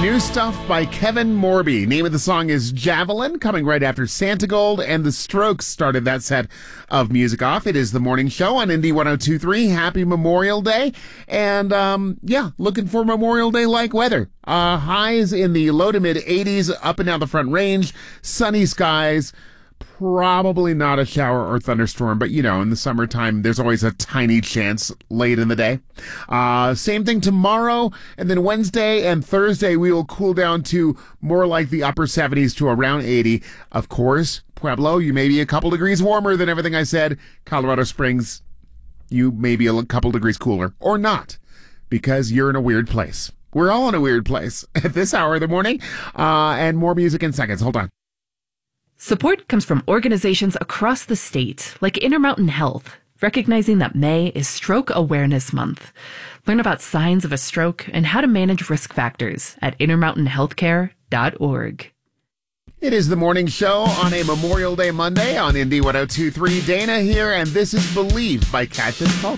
New stuff by Kevin Morby. Name of the song is Javelin, coming right after Santa Gold, and The Strokes started that set of music off. It is the morning show on Indie 102.3. Happy Memorial Day. And, looking for Memorial Day-like weather. Highs in the low to mid 80s, up and down the Front Range, sunny skies. Probably not a shower or thunderstorm, but in the summertime, there's always a tiny chance late in the day. Same thing tomorrow, and then Wednesday and Thursday, we will cool down to more like the upper 70s to around 80. Of course, Pueblo, you may be a couple degrees warmer than everything I said. Colorado Springs, you may be a couple degrees cooler, or not, because you're in a weird place. We're all in a weird place at this hour of the morning, and more music in seconds. Hold on. Support comes from organizations across the state, like Intermountain Health, recognizing that May is Stroke Awareness Month. Learn about signs of a stroke and how to manage risk factors at intermountainhealthcare.org. It is the morning show on a Memorial Day Monday on Indie 102.3. Dana here, and this is Believe by Cactus Pulp.